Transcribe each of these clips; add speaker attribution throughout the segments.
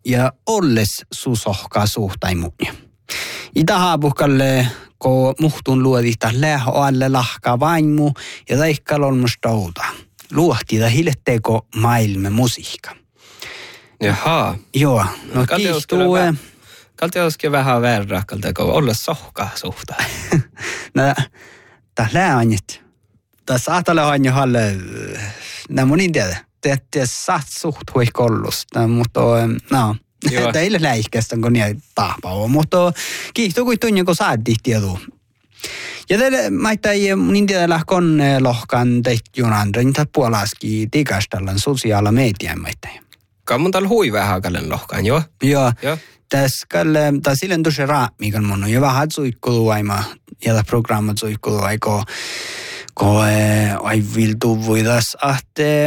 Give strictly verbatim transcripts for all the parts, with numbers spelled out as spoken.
Speaker 1: ja olles susohkaa suhtaimunia. Itä haapuhkalle, kun muhtun luodita lähö alle lahkaa vaimu ja taikkal on musta outa. Luohtida hiletteeko maailme musiikka.
Speaker 2: Jaha.
Speaker 1: Joo, no kiihtuu.
Speaker 2: Kalti olisikin vähän verran, kalteko olla sohkaa suhta.
Speaker 1: No, tässä läänit. Tässä saattaa olla halle, nämä monin tiedä. Te saat suht hui kollusta, mutta no. Teille läihkästä, kun niin tahpaa, mutta kiihtuu kuin tunnin, kun saadit tietoa. Ja teille maittai niin tiedä lähkon lohkan teitä junandrin tai puolaski tikastallan sosiaala median maittai.
Speaker 2: Kammun täällä hui vähän kallen lohkan, joo?
Speaker 1: Joo. Joo. Tässä kalle, tai silleen tosi raamikan mun on jo vähän suikkuluaima, ja programmat suikkuluaiko, kun ai viltu voidas, että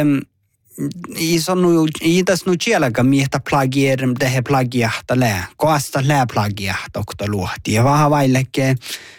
Speaker 1: I sanu I tas nu chielaga miehtä plagierim tehe plagiahta lää. Koasta lää plagiahta okta luohti. Ja vähän vailleke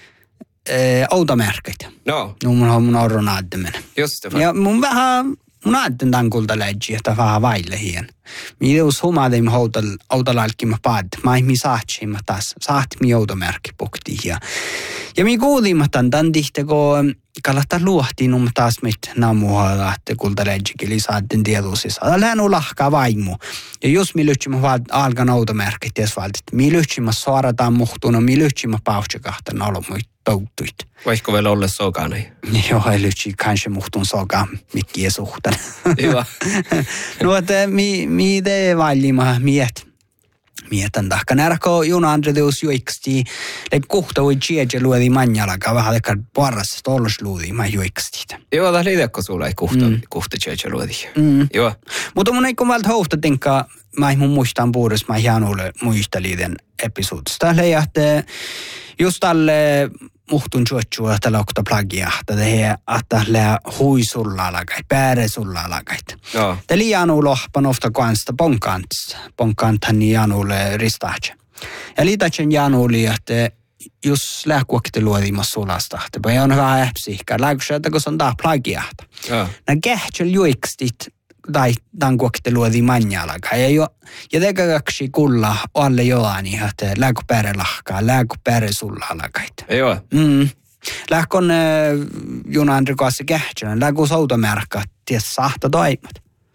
Speaker 1: automerkit.
Speaker 2: No.
Speaker 1: No mun on mun orron aaddemen.
Speaker 2: Just det.
Speaker 1: Ja mun vähän mun aadden tämän kulta läggi, että vähän vaille hien. Minä us humaadem autolalkima pad. Mä ihmi saatsimma taas. Saatmi automerkki pukti. Ja, ja minä kuulimatan tämän tihte, kun kalata luohtiin um taas mit namuha että kulta läggi saatten tietoisissa. Lähän on lahkaa vaimu. Ja jos minä lyhtsimä alkan automerkit ties valtit. Minä lyhtsimä suorataan muhtuna. Minä lyhtsimä pauhtsikahta nolomuit touttuit.
Speaker 2: Voisiko vielä olla sokaan?
Speaker 1: Joo, ei lyhtsi kanske muhtun sokaan mikkiä suhtan.
Speaker 2: Hyvä.
Speaker 1: No, että mi, mi te valjima miet. Mietän tahka. Närko Juna Andredeus juiksti. Le kuhta voi tjeje luodi manjalakaan. Vähän lekka parras tollos luodi mä juiksti.
Speaker 2: Joo, tämä liitekko sulla ei kuhta, mm. kuhta tjeje luodi.
Speaker 1: Mm.
Speaker 2: Joo.
Speaker 1: Mutta mun ei kun valta hohta tinka. Mä mun muistan puudessa. Mä hienoille muista liiden episodista. Tällä ei että just tälle muhtun juotsua tällä okta plagiahta. Tehe että lää huisulla alakait. Pääresulla alakait.
Speaker 2: Joo.
Speaker 1: Te liianu lohpan ofta kanssa ponkants. Ponkanthan janulle ristaatse. Ja liitatsen janulle, että jos lähkuokte luodimas sulasta. Te ei on hyvä äpsihkä. Lähkuokte, että kun se on taas plagiahta.
Speaker 2: Joo.
Speaker 1: Nä kähtsel juikstit tai tankuokte luodi manjalaga. Ja jo, ja tekäkäksi kulla alle joani, että lähku pääre lahkaa, lähku pääre sulla alakait.
Speaker 2: Joo.
Speaker 1: Mm. Lähkon äh, Juna Andri kanssa kähtselen, lähku soutomärkka, ties sahta toimat.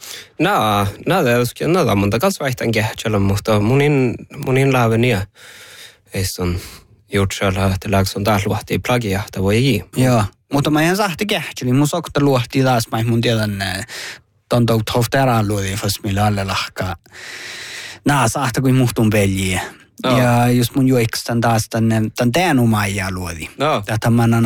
Speaker 2: No, no, det no, no, monta kanssa vaihtan kähtselen, mutta munin, munin laavenia ei on juutsella, että lähku on taas luohtii plagiahta voi ei.
Speaker 1: Joo, mutta mä ihan sahti kähtselin, mun sokta luohtii taas, mä mun tiedän, ton tout hofteraan luodi, fast millä alle lahkaa. Nää sahta kuin muhtun peljiä.
Speaker 2: No.
Speaker 1: Ja just mun juikstan taas tän, tän täänumaijaa luodi.
Speaker 2: No.
Speaker 1: Tätä mä